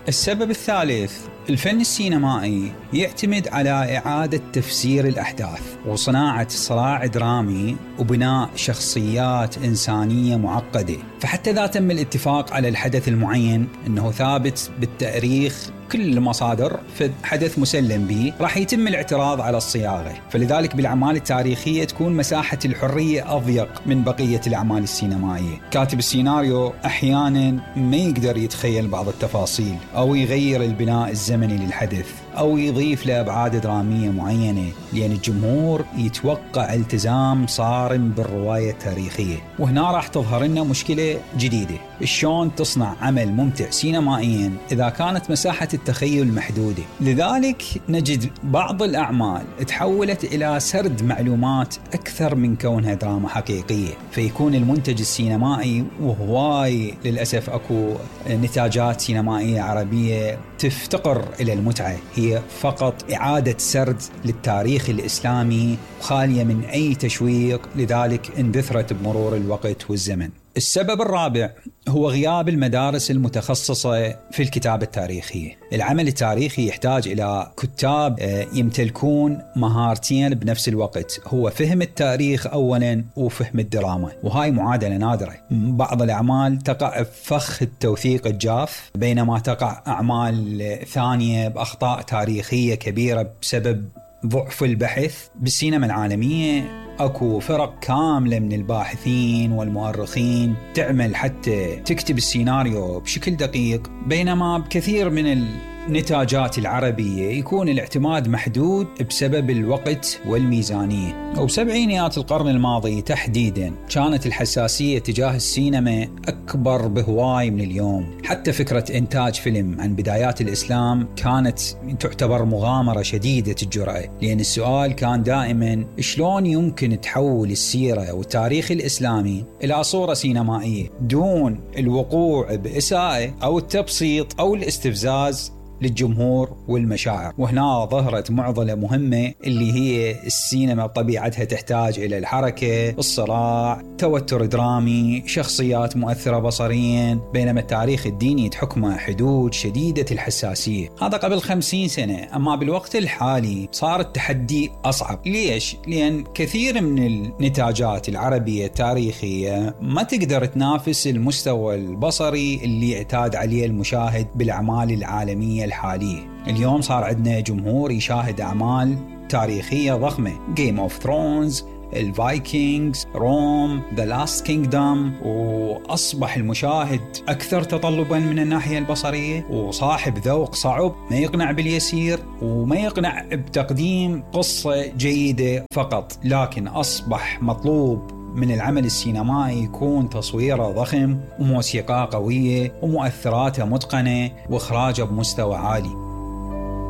السبب الثالث، الفن السينمائي يعتمد على إعادة تفسير الأحداث وصناعة صراع درامي وبناء شخصيات إنسانية معقدة. فحتى إذا تم الاتفاق على الحدث المعين أنه ثابت بالتاريخ كل المصادر في حدث مسلم به، راح يتم الاعتراض على الصياغة. فلذلك بالأعمال التاريخية تكون مساحة الحرية أضيق من بقية الأعمال السينمائية. كاتب السيناريو أحيانا ما يقدر يتخيل بعض التفاصيل أو يغير البناء الزمني للحدث أو يضيف له أبعاد درامية معينة، لأن الجمهور يتوقع التزام صارم بالرواية التاريخية. وهنا راح تظهر لنا مشكلة جديدة، شلون تصنع عمل ممتع سينمائيا إذا كانت مساحة التخيل محدودة. لذلك نجد بعض الأعمال تحولت إلى سرد معلومات أكثر من كونها دراما حقيقية، فيكون المنتج السينمائي، وهواي للأسف أكو نتاجات سينمائية عربية تفتقر إلى المتعة، هي فقط إعادة سرد للتاريخ الإسلامي خالية من أي تشويق، لذلك اندثرت بمرور الوقت والزمن. السبب الرابع هو غياب المدارس المتخصصة في الكتابة التاريخية. العمل التاريخي يحتاج إلى كتاب يمتلكون مهارتين بنفس الوقت، هو فهم التاريخ أولا وفهم الدراما، وهاي معادلة نادرة. بعض الأعمال تقع بفخ التوثيق الجاف، بينما تقع أعمال ثانية بأخطاء تاريخية كبيرة بسبب ضعف البحث. بالسينما العالمية أكو فرق كاملة من الباحثين والمؤرخين تعمل حتى تكتب السيناريو بشكل دقيق، بينما بكثير من النتاجات العربية يكون الاعتماد محدود بسبب الوقت والميزانية. وبسبعينيات القرن الماضي تحديدا كانت الحساسية تجاه السينما أكبر بهواي من اليوم. حتى فكرة إنتاج فيلم عن بدايات الإسلام كانت تعتبر مغامرة شديدة الجرأة، لأن السؤال كان دائما شلون يمكن تحول السيرة والتاريخ الإسلامي إلى صورة سينمائية دون الوقوع بإساءة أو التبسيط أو الاستفزاز للجمهور والمشاعر. وهنا ظهرت معضلة مهمة اللي هي السينما بطبيعتها تحتاج إلى الحركة، الصراع، توتر درامي، شخصيات مؤثرة بصريا، بينما التاريخ الديني تحكمه حدود شديدة الحساسية. هذا قبل 50 سنة، أما بالوقت الحالي صار التحدي أصعب. ليش؟ لأن كثير من النتاجات العربية التاريخية ما تقدر تنافس المستوى البصري اللي اعتاد عليه المشاهد بالأعمال العالمية الحالية. اليوم صار عندنا جمهور يشاهد أعمال تاريخية ضخمة، Game of Thrones، الفايكنجز، روم، The Last Kingdom، وأصبح المشاهد أكثر تطلبا من الناحية البصرية، وصاحب ذوق صعب، ما يقنع باليسير وما يقنع بتقديم قصة جيدة فقط، لكن أصبح مطلوب من العمل السينمائي يكون تصويره ضخم وموسيقى قوية ومؤثراته متقنة وإخراجه بمستوى عالي.